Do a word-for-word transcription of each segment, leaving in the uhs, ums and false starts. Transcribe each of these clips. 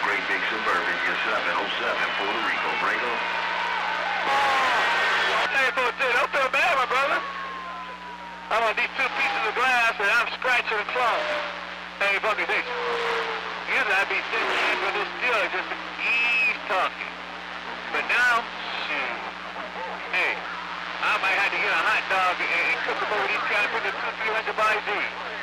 Great Big Suburban, your seven oh seven, Puerto Rico, Brago. Hey, folks, don't feel bad, my brother. I'm on these two pieces of glass and I'm scratching and clawing. Hey, Bucky, thanks. Usually I'd be sitting here for this deal just to ease talking. But now, shoot. Hey, I might have to get a hot dog and, and cook them over these guys for the two, three hundred by Z.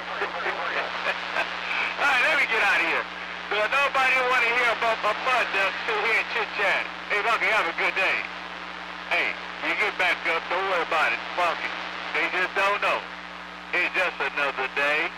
All right, let me get out of here. So nobody want to hear about my fun just sit here and chit-chat. Hey, Bucky, have a good day. Hey, you get back up, don't worry about it. Funky. They just don't know. It's just another day.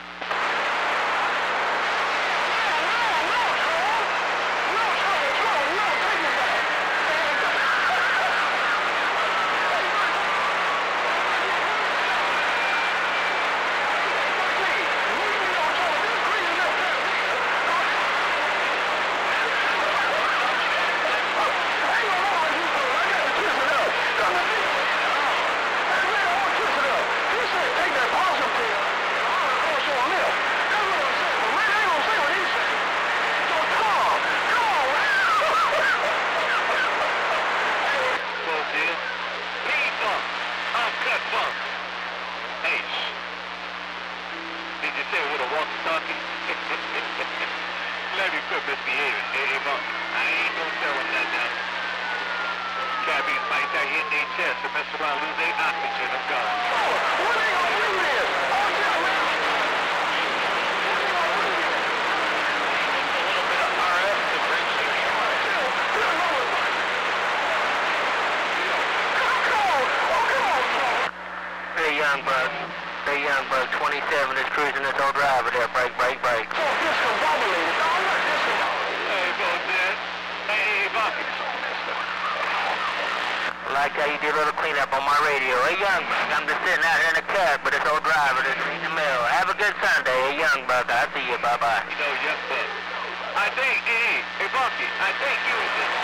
Let me quit misbehaving. Hey, hey, Monk, I ain't gonna tell them that now. Cabbies might die in their chest and mess around, lose their oxygen. I'm gone. What are they gonna do here? Oh, yeah, man. A little bit of R F to bring some Hey, young bug. Hey, young bug. twenty-seven is cruising this old driver there. Break, break, break. Hey, folks, man. Hey, hey, Bucky. Like how you did a little cleanup on my radio. Hey, young bug. I'm just sitting out here in the cab with this old driver that's in the mail. Have a good Sunday. Hey, young bug. I'll see you. Bye-bye. You know, young bug. I think, hey, hey, Bucky, I think you was just